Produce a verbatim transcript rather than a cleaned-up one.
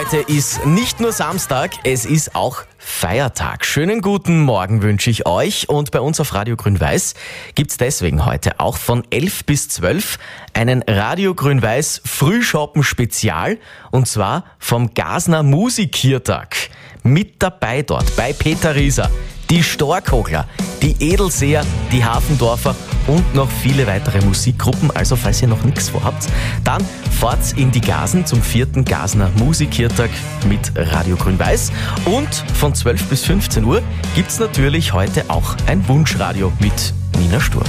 Heute ist nicht nur Samstag, es ist auch Feiertag. Schönen guten Morgen wünsche ich euch und bei uns auf Radio Grün-Weiß gibt's deswegen heute auch von elf bis zwölf einen Radio Grün-Weiß Frühschoppen-Spezial und zwar vom Gasner Musikhirtag. Mit dabei dort bei Peter Rieser, die Storkogler, die Edelseer, die Hafendorfer und noch viele weitere Musikgruppen. Also falls ihr noch nichts vorhabt, dann fahrt's in die Gasen zum vierten Gasner Musikhirtag mit Radio Grün-Weiß. Und von zwölf bis fünfzehn Uhr gibt's natürlich heute auch ein Wunschradio mit Nina Sturm.